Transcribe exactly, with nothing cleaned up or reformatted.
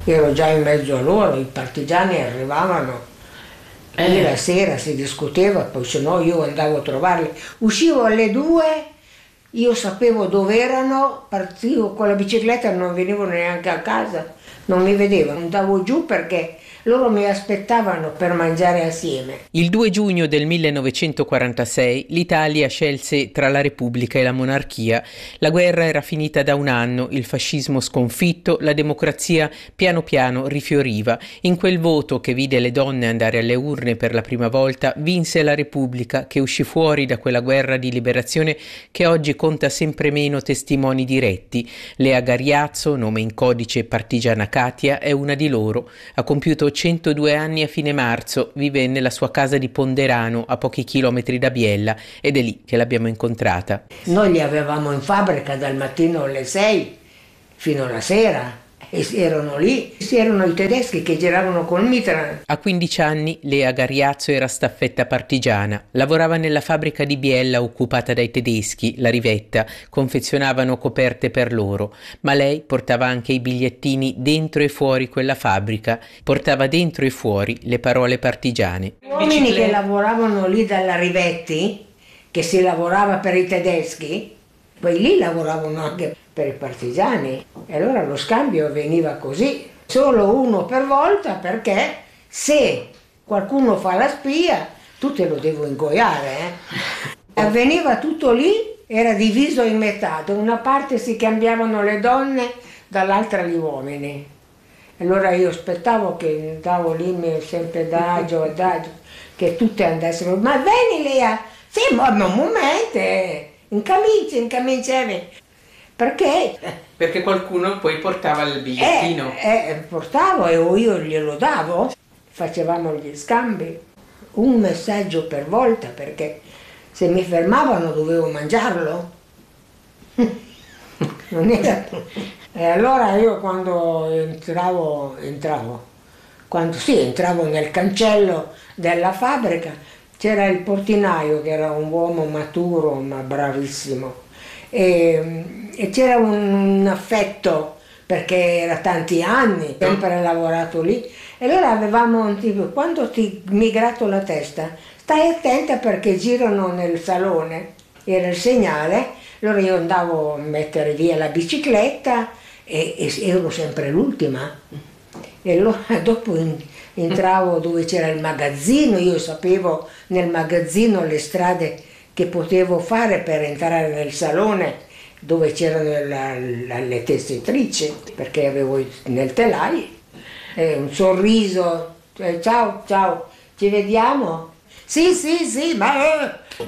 Ero già in mezzo a loro, i partigiani arrivavano. Eh. La sera si discuteva, poi se no io andavo a trovarli. Uscivo alle due, io sapevo dove erano, partivo con la bicicletta, non venivo neanche a casa, non mi vedevano, andavo giù perché loro mi aspettavano per mangiare assieme. Il due giugno del millenovecentoquarantasei l'Italia scelse tra la Repubblica e la monarchia. La guerra era finita da un anno, il fascismo sconfitto, la democrazia piano piano rifioriva. In quel voto che vide le donne andare alle urne per la prima volta, vinse la Repubblica, che uscì fuori da quella guerra di liberazione che oggi conta sempre meno testimoni diretti. Lea Gariazzo, nome in codice partigiana Katia, è una di loro. Ha compiuto centodue anni a fine marzo, vive nella sua casa di Ponderano a pochi chilometri da Biella ed è lì che l'abbiamo incontrata. Noi li avevamo in fabbrica dal mattino alle sei fino alla sera e erano lì, erano i tedeschi che giravano col mitra. A quindici anni Lea Gariazzo era staffetta partigiana, lavorava nella fabbrica di Biella occupata dai tedeschi, la Rivetta, confezionavano coperte per loro, ma lei portava anche i bigliettini dentro e fuori quella fabbrica, portava dentro e fuori le parole partigiane. Gli uomini che lavoravano lì dalla Rivetti, che si lavorava per i tedeschi, poi lì lavoravano anche per i partigiani e allora lo scambio veniva così, solo uno per volta, perché se qualcuno fa la spia tu te lo devo ingoiare. Eh? Avveniva tutto lì, era diviso in metà, da una parte si cambiavano le donne, dall'altra gli uomini. Allora io aspettavo che andavo lì sempre adagio, adagio, che tutte andassero, ma vieni Lea, sì, ma un momento, incamici, incamici. Perché? Perché qualcuno poi portava il bigliettino. Eh, eh, portavo e io glielo davo, facevamo gli scambi, un messaggio per volta, perché se mi fermavano dovevo mangiarlo. Non era... E allora io quando entravo, entravo, quando sì, entravo nel cancello della fabbrica, c'era il portinaio che era un uomo maturo ma bravissimo. E, e c'era un, un affetto perché era tanti anni, sempre lavorato lì, e allora avevamo un tipo, quando ti mi gratto la testa, stai attenta perché girano nel salone, era il segnale, allora io andavo a mettere via la bicicletta e, e ero sempre l'ultima, e allora dopo in, entravo dove c'era il magazzino, io sapevo nel magazzino le strade che potevo fare per entrare nel salone dove c'erano la, la, le tessitrici, perché avevo nel telaio eh, un sorriso, eh, ciao, ciao, ci vediamo? Sì, sì, sì, ma...